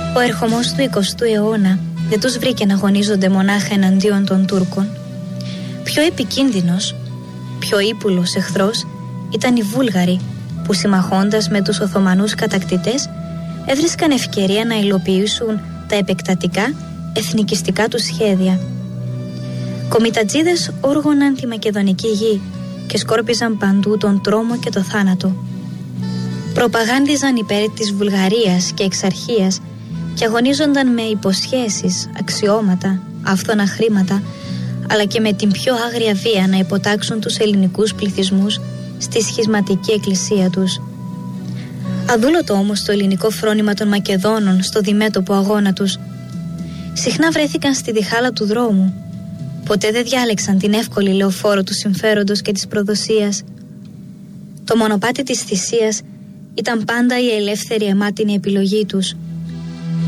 Ο ερχομός του 20ου αιώνα δεν τους βρήκε να αγωνίζονται μονάχα εναντίον των Τούρκων. Πιο επικίνδυνος, πιο ύπουλος εχθρός ήταν οι Βούλγαροι, που συμμαχώντας με τους Οθωμανούς κατακτητές έβρισκαν ευκαιρία να υλοποιήσουν τα επεκτατικά εθνικιστικά τους σχέδια. Κομιτατζίδες όργωναν τη μακεδονική γη και σκόρπιζαν παντού τον τρόμο και το θάνατο. Προπαγάνδιζαν υπέρ της Βουλγαρίας και εξαρχίας και αγωνίζονταν με υποσχέσεις, αξιώματα, άφθονα χρήματα, αλλά και με την πιο άγρια βία να υποτάξουν τους ελληνικούς πληθυσμούς στη σχισματική εκκλησία τους. Αδούλωτο όμως το ελληνικό φρόνημα των Μακεδόνων στο διμέτωπο αγώνα τους. Συχνά βρέθηκαν στη διχάλα του δρόμου. Ποτέ δεν διάλεξαν την εύκολη λεωφόρο του συμφέροντος και της προδοσίας. Το μονοπάτι της θυσίας ήταν πάντα η ελεύθερη αιμάτινη επιλογή τους.